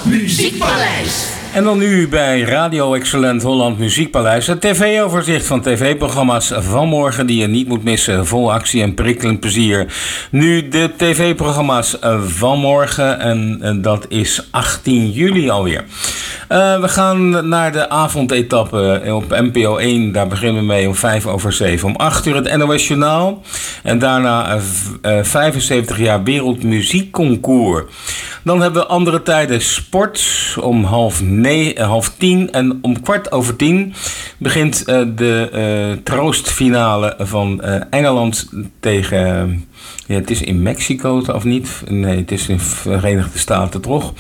Muziekpaleis. En dan nu bij Radio Excellent Holland Muziekpaleis. Het tv-overzicht van tv-programma's van morgen die je niet moet missen. Vol actie en prikkelend plezier. Nu de tv-programma's van morgen en dat is 18 juli alweer. We gaan naar de avondetappe op NPO 1. Daar beginnen we mee om 7:05. Om 8 uur het NOS Journaal. En daarna 75 jaar Wereldmuziekconcours. Dan hebben we andere tijden sport om 9:30 en om 10:15 begint de troostfinale van Engeland tegen... Ja, het is in Mexico of niet? Nee, het is in de Verenigde Staten toch?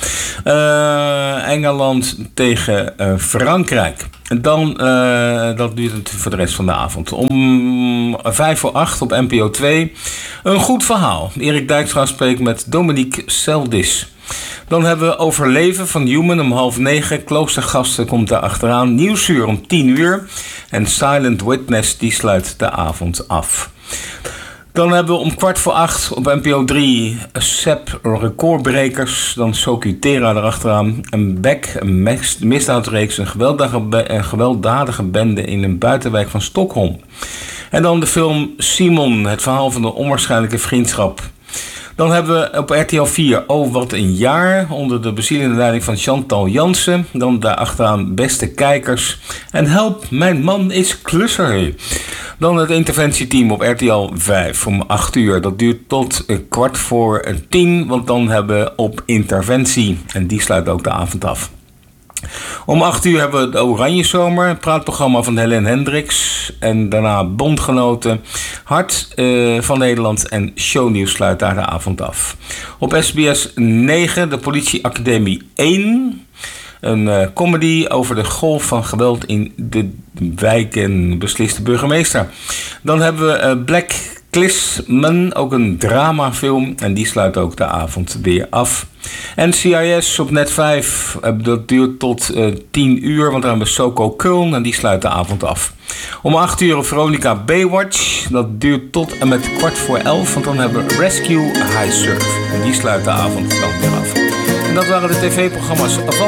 Engeland tegen Frankrijk. En dan, dat duurt het voor de rest van de avond. Om 7:05 op NPO 2. Een goed verhaal. Erik Dijkstra spreekt met Dominique Seldis. Dan hebben we Overleven van Human om 8:30. Kloostergasten komt daar achteraan. Nieuwsuur om 10:00. En Silent Witness die sluit de avond af. Dan hebben we om 7:15 op NPO 3 Sep Recordbrekers. Dan Sokutera erachteraan. Een Beck, een misdaadreeks, een gewelddadige bende in een buitenwijk van Stockholm. En dan de film Simon, het verhaal van de onwaarschijnlijke vriendschap. Dan hebben we op RTL 4 Oh Wat een Jaar, onder de bezielende leiding van Chantal Jansen. Dan daarachteraan Beste Kijkers. En Help, mijn man is klusser. Dan het interventieteam op RTL 5 om 8 uur. Dat duurt tot 9:45, want dan hebben we op interventie. En die sluit ook de avond af. Om 8 uur hebben we de Oranje Zomer, het praatprogramma van Helen Hendricks. En daarna Bondgenoten, Hart van Nederland en Shownieuws sluit daar de avond af. Op SBS 9 de Politieacademie 1. Een comedy over de golf van geweld in de wijken, beslist de burgemeester. Dan hebben we Black Klansman, ook een dramafilm. En die sluit ook de avond weer af. En CIS op Net 5, dat duurt tot 10 uur, want dan hebben we Soko Köln en die sluit de avond af. Om 8 uur op Veronica Baywatch, dat duurt tot en met 11:15, want dan hebben we Rescue High Surf. En die sluit de avond dan weer af. En dat waren de tv-programma's van